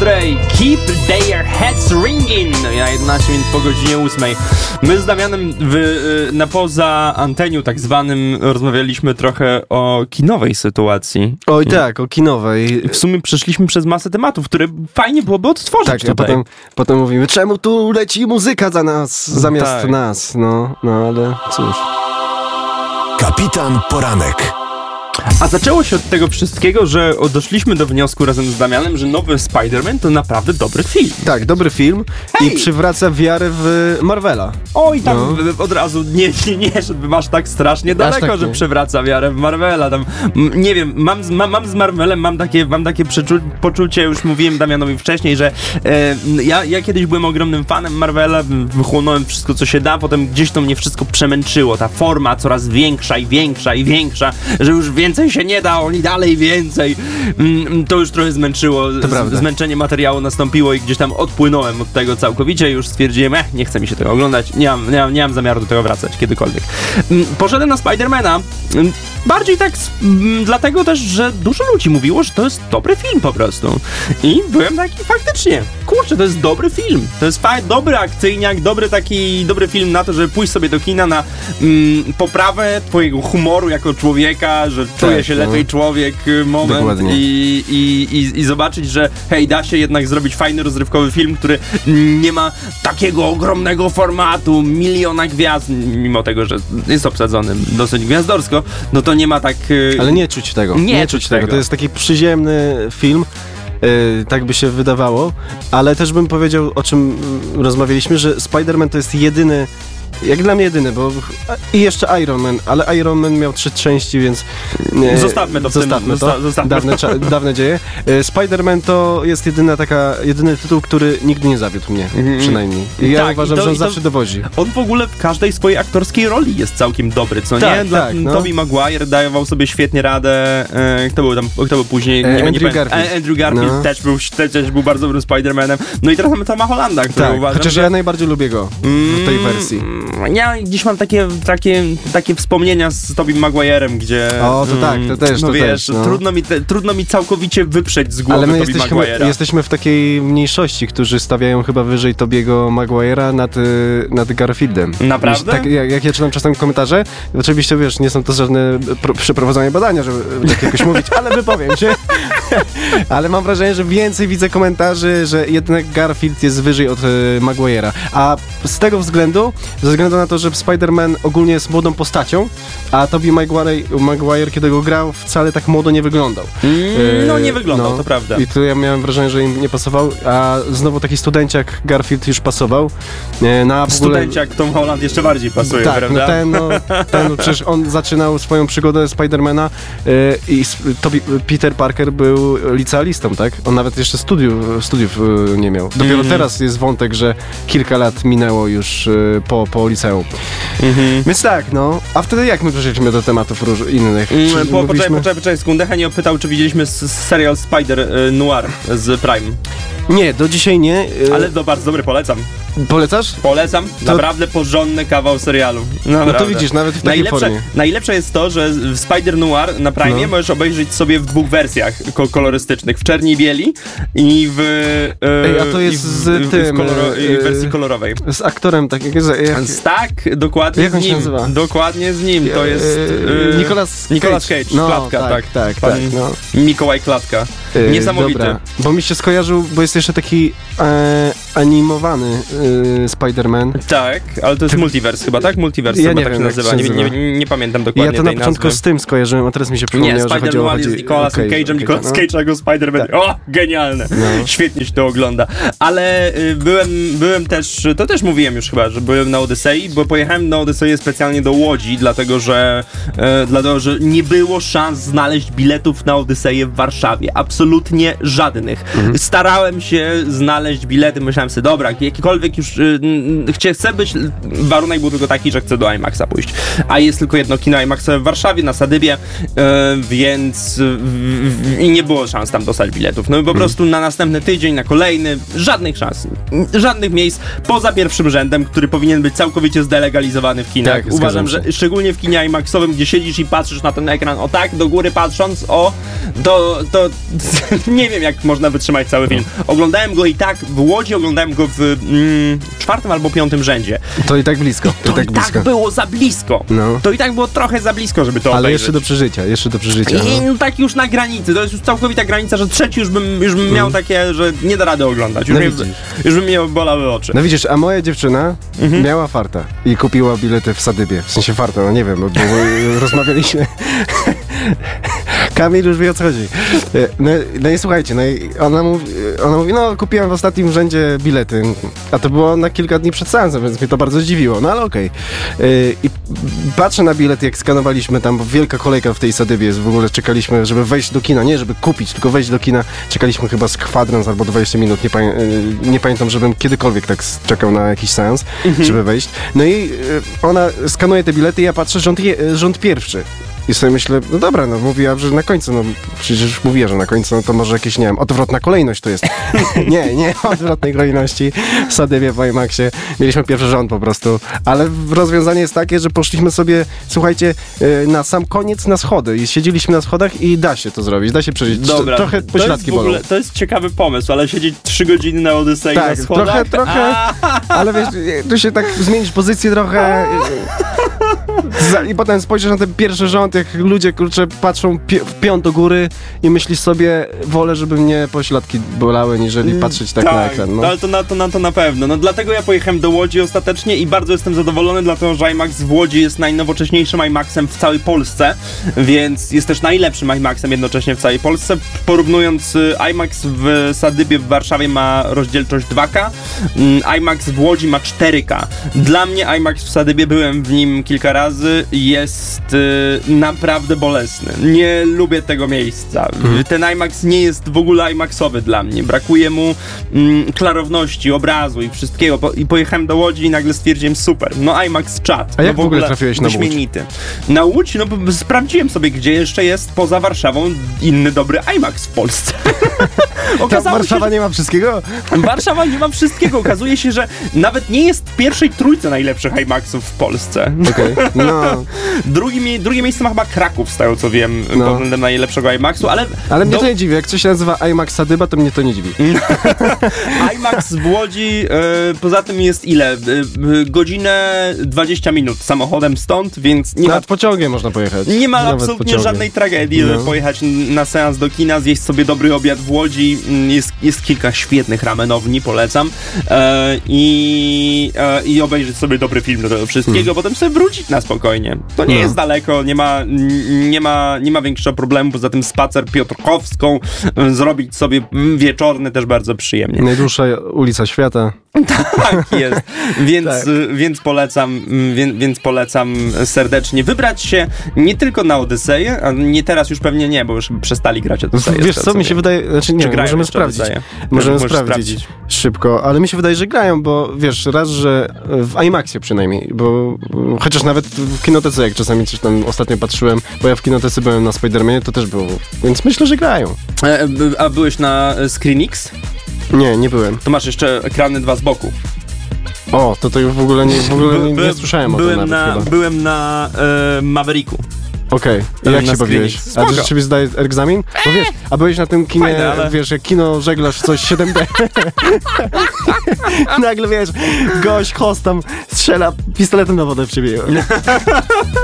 Dre, Keep Their Heads Ringing. Ja 11 minut po godzinie 8. My z Damianem na poza anteniu tak zwanym rozmawialiśmy trochę o kinowej sytuacji. Oj tak, o kinowej. W sumie przeszliśmy przez masę tematów, które fajnie byłoby odtworzyć tak, tutaj. A potem mówimy, czemu tu leci muzyka za nas, zamiast nas. No, ale cóż. Kapitan Poranek. A zaczęło się od tego wszystkiego, że doszliśmy do wniosku razem z Damianem, że nowy Spider-Man to naprawdę dobry film. Tak, dobry film i przywraca wiarę w Marvela. Oj, tam od razu nie żeby masz tak strasznie daleko, tak że przywraca wiarę w Marvela. Tam, nie wiem, mam z Marvelem, mam takie poczucie, już mówiłem Damianowi wcześniej, że ja kiedyś byłem ogromnym fanem Marvela, wychłonąłem wszystko, co się da, potem gdzieś to mnie wszystko przemęczyło. Ta forma coraz większa i większa i większa, że już więcej się nie da, oni dalej więcej. To już trochę zmęczyło. Zmęczenie materiału nastąpiło i gdzieś tam odpłynąłem od tego całkowicie. Już stwierdziłem, nie chce mi się tego oglądać. Nie mam zamiaru do tego wracać kiedykolwiek. Poszedłem na Spidermana. Bardziej tak dlatego też, że dużo ludzi mówiło, że to jest dobry film po prostu. I byłem taki faktycznie. Kurczę, to jest dobry film. To jest dobry akcyjniak, dobry film na to, żeby pójść sobie do kina na poprawę twojego humoru jako człowieka, że czuje się lepiej człowiek moment i zobaczyć, że hej, da się jednak zrobić fajny, rozrywkowy film, który nie ma takiego ogromnego formatu, miliona gwiazd, mimo tego, że jest obsadzony dosyć gwiazdorsko, no to nie ma tak... Ale nie czuć tego. Nie czuć tego. To jest taki przyziemny film, tak by się wydawało, ale też bym powiedział, o czym rozmawialiśmy, że Spider-Man to jest jedyny, jak dla mnie jedyny, bo i jeszcze Iron Man, ale Iron Man miał 3 części, więc zostawmy to. Dawne dzieje. Spider-Man to jest jedyny tytuł, który nigdy nie zawiódł mnie, przynajmniej. I ja uważam, że on zawsze dowozi. On w ogóle w każdej swojej aktorskiej roli jest całkiem dobry, co nie? Tobey Maguire dawał sobie świetnie radę. Kto był później? Andrew Garfield też był bardzo dobrym Spider-Manem. No i teraz mamy Toma Hollanda, który uważam, chociaż ja najbardziej lubię go w tej wersji. Ja dziś mam takie wspomnienia z Tobey Maguirem, gdzie... O, to też. Trudno mi całkowicie wyprzeć z głowy Tobey Maguire'a. Jesteśmy w takiej mniejszości, którzy stawiają chyba wyżej Tobiego Maguire'a nad Garfieldem. Naprawdę? Tak, jak ja czytam czasem komentarze, oczywiście wiesz, nie są to żadne przeprowadzone badania, żeby tak jakoś mówić, ale wypowiem się. Ale mam wrażenie, że więcej widzę komentarzy, że jednak Garfield jest wyżej od Maguire'a. A z tego względu, ze względu na to, że Spider-Man ogólnie jest młodą postacią, a Tobey Maguire, kiedy go grał, wcale tak młodo nie wyglądał. Nie wyglądał, to prawda. I tu ja miałem wrażenie, że im nie pasował, a znowu taki studenciak Garfield już pasował. Studenciak Tom Holland jeszcze bardziej pasuje, prawda? Ten przecież on zaczynał swoją przygodę Spider-Mana i Peter Parker był licealistą, tak? On nawet jeszcze studiów nie miał. Dopiero teraz jest wątek, że kilka lat minęło już po liceum. Więc tak, a wtedy jak my przeszliśmy do tematów innych? Poczekaj sekundę, Henio pytał, czy widzieliśmy serial Spider Noir z Prime. Nie, do dzisiaj nie. Ale to bardzo dobry, polecam. Polecasz? Polecam. Naprawdę porządny kawał serialu. Naprawdę. No to widzisz, nawet w takiej formie. Najlepsze jest to, że w Spider Noir na Prime możesz obejrzeć sobie w 2 wersjach kolorystycznych. W czerni i bieli i a to jest z tym... w wersji kolorowej. Z aktorem, tak jak jest... Tak, dokładnie jak z nim. Dokładnie z nim. To jest... Nicolas Cage. Klatka, tak. Mikołaj Klatka. Niesamowity. Dobra, bo mi się skojarzył, bo jest jeszcze taki animowany Spider-Man. Tak, ale to jest Multiverse chyba, tak? Multiverse chyba tak się nazywa. Nie pamiętam dokładnie tej nazwy. Ja to na początku z tym skojarzyłem, a teraz mi się przypomniało, że chodzi o... Nie, Spider-Man jest Nicolasem Cage'em, Nicolas Cage jako Spider-Man. Tak. O, genialne! Świetnie się to ogląda. Ale byłem też, to też mówiłem już chyba, że byłem na Odysei, bo pojechałem na Odyseję specjalnie do Łodzi, dlatego że nie było szans znaleźć biletów na Odyseję w Warszawie. Absolutnie żadnych. Starałem się znaleźć bilety, myślałem, pomyślałem sobie, dobra, jakikolwiek już chcę być, warunek był tylko taki, że chcę do IMAXa pójść. A jest tylko jedno kino IMAXowe w Warszawie, na Sadybie, więc i nie było szans tam dostać biletów. No i po prostu na następny tydzień, na kolejny, żadnych szans. Żadnych miejsc poza pierwszym rzędem, który powinien być całkowicie zdelegalizowany w kinach. Tak, Uważam, że szczególnie w kinie IMAXowym, gdzie siedzisz i patrzysz na ten ekran, o tak, do góry patrząc, to nie wiem, jak można wytrzymać cały film. Oglądałem go i tak w Łodzi, oglądałem go w 4. albo 5. rzędzie. To i tak blisko. To i tak było za blisko. No. To i tak było trochę za blisko, żeby to Ale obejrzeć. jeszcze do przeżycia. I no, tak już na granicy, to jest już całkowita granica, że trzeci już bym miał takie, że nie da rady oglądać. Już bym mnie bolały oczy. No widzisz, a moja dziewczyna miała farta i kupiła bilety w Sadybie. W sensie farta, no nie wiem, bo rozmawialiśmy. Kamil już wie, o co chodzi. No i słuchajcie, no i ona mówi, no kupiłem w ostatnim rzędzie bilety, a to było na kilka dni przed seansem, więc mnie to bardzo zdziwiło, no ale okej. I patrzę na bilet, jak skanowaliśmy tam, bo wielka kolejka w tej Sadybie jest, w ogóle czekaliśmy, żeby wejść do kina, nie żeby kupić, tylko wejść do kina, czekaliśmy chyba z kwadrans albo 20 minut, nie pamiętam, żebym kiedykolwiek tak czekał na jakiś seans, żeby wejść. No i ona skanuje te bilety i ja patrzę, rząd pierwszy. I sobie myślę, no dobra, no mówiła, że na końcu, no przecież mówiła, że na końcu, no to może jakieś, nie wiem, odwrotna kolejność to jest. nie odwrotnej kolejności w Sadybie, w IMAXie. Mieliśmy pierwszy rząd po prostu, ale rozwiązanie jest takie, że poszliśmy sobie, słuchajcie, na sam koniec na schody i siedzieliśmy na schodach i da się to zrobić, da się przeżyć. Dobra, trochę pośladki bolą. To jest ciekawy pomysł, ale siedzieć 3 godziny na Odysei tak, na schodach? trochę, ale wiesz, tu się tak zmienisz pozycję trochę i potem spojrzysz na ten pierwszy rząd, jak ludzie, kurczę, patrzą w piąt do góry i myślisz sobie, wolę, żeby mnie pośladki bolały, niżeli patrzeć tak na ekran. No. Ale to na pewno. No dlatego ja pojechałem do Łodzi ostatecznie i bardzo jestem zadowolony, dlatego że IMAX w Łodzi jest najnowocześniejszym IMAXem w całej Polsce, więc jest też najlepszym IMAXem jednocześnie w całej Polsce. Porównując, IMAX w Sadybie w Warszawie ma rozdzielczość 2K, IMAX w Łodzi ma 4K. Dla mnie IMAX w Sadybie, byłem w nim kilka razy, jest naprawdę bolesny. Nie lubię tego miejsca. Ten IMAX nie jest w ogóle IMAXowy dla mnie. Brakuje mu klarowności, obrazu i wszystkiego. I pojechałem do Łodzi i nagle stwierdziłem, super, no IMAX czad. A jak w ogóle trafiłeś na Łódź? Wyśmienity. Na Łódź? No bo sprawdziłem sobie, gdzie jeszcze jest poza Warszawą inny dobry IMAX w Polsce. Warszawa nie ma wszystkiego? Warszawa nie ma wszystkiego. Okazuje się, że nawet nie jest w pierwszej trójce najlepszych IMAXów w Polsce. Okej, no. Drugie miejsce ma chyba Kraków, z tego co wiem, pod względem najlepszego IMAXu, ale mnie to nie dziwi. Jak coś się nazywa IMAX Sadyba, to mnie to nie dziwi. IMAX w Łodzi, poza tym jest ile? Godzinę 20 minut samochodem stąd, więc nie Nad pociągiem można pojechać. Nie ma absolutnie żadnej tragedii, żeby pojechać na seans do kina, zjeść sobie dobry obiad w Łodzi. Jest kilka świetnych ramenowni, polecam. I obejrzeć sobie dobry film do tego wszystkiego, potem sobie wrócić na spokojnie. To nie jest daleko, nie ma większego problemu, poza tym spacer Piotrkowską zrobić sobie wieczorny też bardzo przyjemnie. Najdłuższa ulica świata. Tak jest, więc polecam serdecznie wybrać się nie tylko na Odyseję, a nie teraz już pewnie nie, bo już przestali grać Odyseję. Wiesz co, mi się wydaje, znaczy nie, możemy sprawdzić. Możemy sprawdzić szybko, ale mi się wydaje, że grają, bo wiesz, raz, że w IMAXie przynajmniej, bo chociaż nawet w kinotece, jak czasami coś tam ostatnio patrzyłem, bo ja w kinotece byłem na Spider-Manie, to też było, więc myślę, że grają. A byłeś na ScreenX? Nie byłem. To masz jeszcze ekrany 2 z boku. O, to w ogóle nie słyszałem o tym nawet. Byłem na Mavericku. Okej, jak się bawiłeś? A ty rzeczywiście zdajesz egzamin? Bo wiesz, a byłeś na tym kinie, fajne, ale... wiesz, jak kino żeglarz coś 7D. Nagle wiesz, gość, host tam strzela pistoletem na wodę w ciebie.